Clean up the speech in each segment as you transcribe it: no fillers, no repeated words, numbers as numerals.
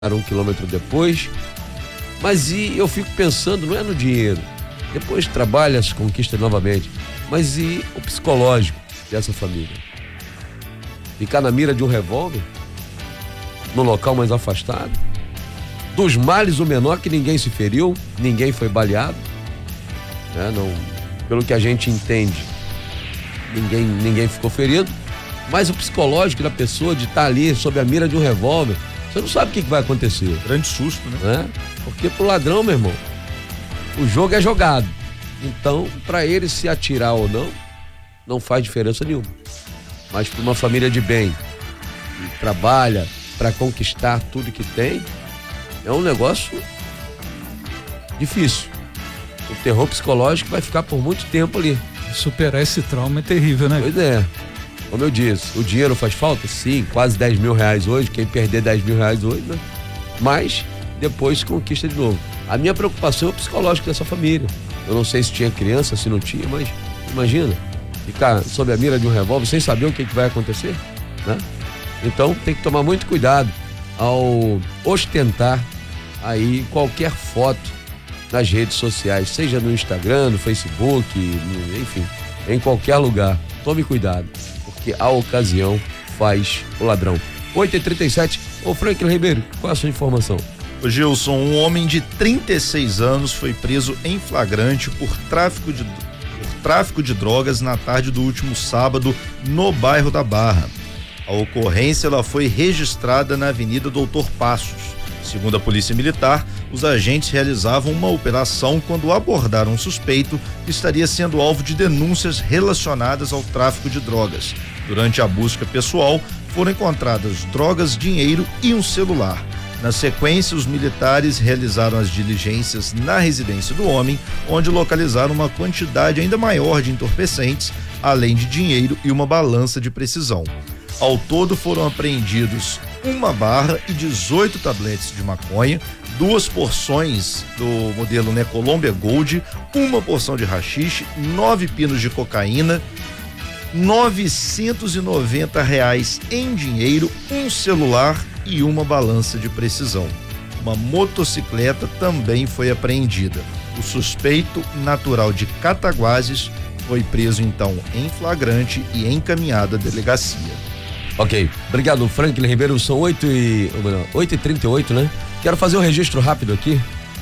Um quilômetro depois, mas eu fico pensando, não é no dinheiro, depois trabalha, se conquista novamente, mas e o psicológico dessa família? Ficar na mira de um revólver, no local mais afastado, dos males o menor, que ninguém se feriu, ninguém foi baleado, né? Não, pelo que a gente entende, ninguém ficou ferido, mas o psicológico da pessoa de estar ali sob a mira de um revólver, você não sabe o que vai acontecer. Grande susto, né? Porque pro ladrão, meu irmão, o jogo é jogado. Então, para ele se atirar ou não faz diferença nenhuma. Mas para uma família de bem, que trabalha para conquistar tudo que tem, é um negócio difícil. O terror psicológico vai ficar por muito tempo ali. Superar esse trauma é terrível, né? Pois é. Como eu disse, o dinheiro faz falta? Sim, quase 10 mil reais hoje, quem perder 10 mil reais hoje, né? Mas depois se conquista de novo. A minha preocupação é o psicológico dessa família. Eu não sei se tinha criança, se não tinha, mas imagina, ficar sob a mira de um revólver sem saber o que vai acontecer, né? Então tem que tomar muito cuidado ao ostentar aí qualquer foto nas redes sociais, seja no Instagram, no Facebook, enfim, em qualquer lugar. Tome cuidado, porque a ocasião faz o ladrão. 8h37, ô Franklin Ribeiro, qual é a sua informação? Ô Gilson, um homem de 36 anos foi preso em flagrante por tráfico de drogas na tarde do último sábado no bairro da Barra. A ocorrência ela foi registrada na Avenida Doutor Passos. Segundo a Polícia Militar, os agentes realizavam uma operação quando abordaram um suspeito que estaria sendo alvo de denúncias relacionadas ao tráfico de drogas. Durante a busca pessoal, foram encontradas drogas, dinheiro e um celular. Na sequência, os militares realizaram as diligências na residência do homem, onde localizaram uma quantidade ainda maior de entorpecentes, além de dinheiro e uma balança de precisão. Ao todo foram apreendidos uma barra e 18 tabletes de maconha, 2 porções do modelo Columbia Gold, uma porção de haxixe, 9 pinos de cocaína, R$990 em dinheiro, um celular e uma balança de precisão. Uma motocicleta também foi apreendida. O suspeito, natural de Cataguases, foi preso então em flagrante e encaminhado à delegacia. Ok, obrigado Franklin Ribeiro, são 8h38, né? Quero fazer um registro rápido aqui.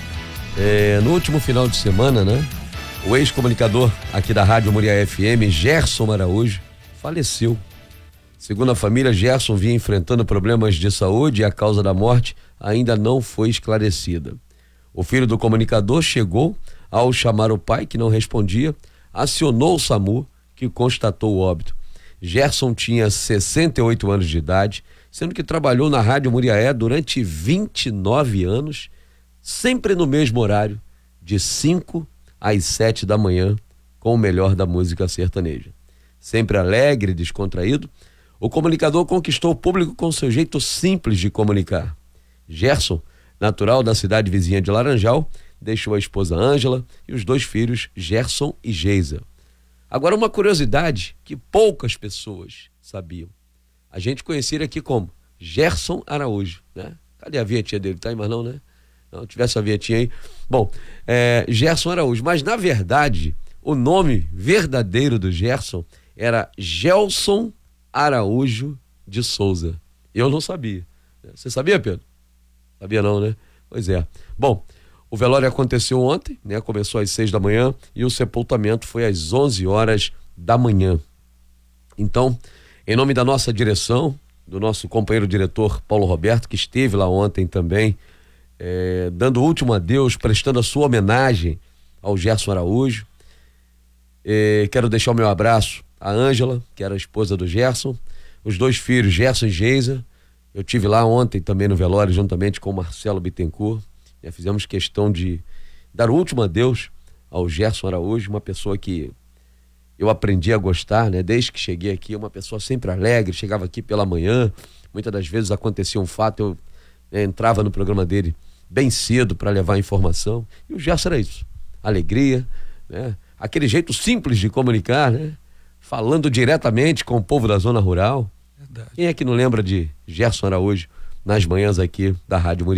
No último final de semana, né? O ex-comunicador aqui da Rádio Moriá FM, Gerson Araújo, faleceu. Segundo a família, Gerson vinha enfrentando problemas de saúde e a causa da morte ainda não foi esclarecida. O filho do comunicador chegou, ao chamar o pai, que não respondia, acionou o SAMU, que constatou o óbito. Gerson tinha 68 anos de idade, sendo que trabalhou na Rádio Muriaé durante 29 anos, sempre no mesmo horário, de 5 às 7 da manhã, com o melhor da música sertaneja. Sempre alegre e descontraído, o comunicador conquistou o público com seu jeito simples de comunicar. Gerson, natural da cidade vizinha de Laranjal, deixou a esposa Ângela e os 2 filhos, Gerson e Geisa. Agora, uma curiosidade que poucas pessoas sabiam. A gente conhecia ele aqui como Gerson Araújo, né? Cadê a vinhetinha dele? Tá aí, mas não, né? Não, tivesse a vinhetinha aí. Bom, Gerson Araújo. Mas, na verdade, o nome verdadeiro do Gerson era Gelson Araújo de Souza. Eu não sabia. Você sabia, Pedro? Sabia não, né? Pois é. Bom, o velório aconteceu ontem, né? Começou às 6 da manhã e o sepultamento foi às 11 horas da manhã. Então, em nome da nossa direção, do nosso companheiro diretor Paulo Roberto, que esteve lá ontem também, dando o último adeus, prestando a sua homenagem ao Gerson Araújo, quero deixar o meu abraço à Ângela, que era a esposa do Gerson, os 2 filhos, Gerson e Geisa. Eu tive lá ontem também no velório, juntamente com o Marcelo Bittencourt. Fizemos questão de dar o último adeus ao Gerson Araújo, uma pessoa que eu aprendi a gostar, né? Desde que cheguei aqui, uma pessoa sempre alegre, chegava aqui pela manhã, muitas das vezes acontecia um fato, eu entrava no programa dele bem cedo para levar a informação, e o Gerson era isso, alegria, né? Aquele jeito simples de comunicar, né? Falando diretamente com o povo da zona rural. Verdade. Quem é que não lembra de Gerson Araújo? nas manhãs aqui da Rádio Muriel.